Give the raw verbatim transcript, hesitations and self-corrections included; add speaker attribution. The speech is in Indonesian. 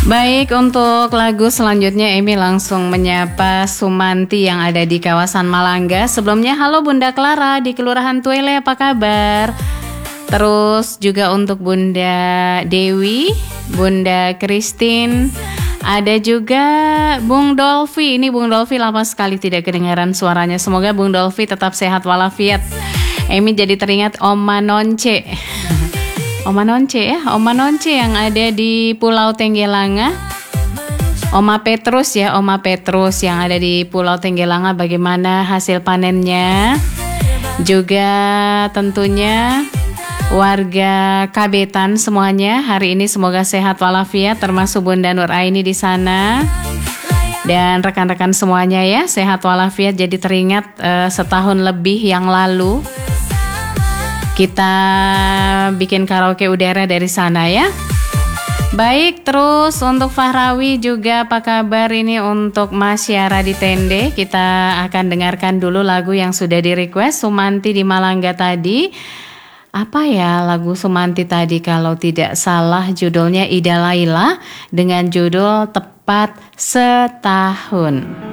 Speaker 1: Baik, untuk lagu selanjutnya Emi langsung menyapa Sumanti yang ada di kawasan Malangga. Sebelumnya, halo Bunda Clara di Kelurahan Tuele, apa kabar? Terus juga untuk Bunda Dewi, Bunda Christine, ada juga Bung Dolfi. Ini Bung Dolfi lama sekali tidak kedengaran suaranya. Semoga Bung Dolfi tetap sehat walafiat. Emi jadi teringat Oma Nonce. Oma Nonce ya, Oma Nonce yang ada di Pulau Tenggelanga. Oma Petrus ya, Oma Petrus yang ada di Pulau Tenggelanga, bagaimana hasil panennya? Juga tentunya warga Kabetan semuanya hari ini semoga sehat walafiat, termasuk Bunda Nur Aini di sana. Dan rekan-rekan semuanya ya, sehat walafiat. Jadi teringat uh, setahun lebih yang lalu kita bikin karaoke udara dari sana ya. Baik, terus untuk Fahrawi juga apa kabar? Ini untuk Mas Syara di Tende. Kita akan dengarkan dulu lagu yang sudah di request Sumanti di Malangga tadi. Apa ya lagu Sumanti tadi kalau tidak salah judulnya Ida Laila dengan judul Tepat Setahun.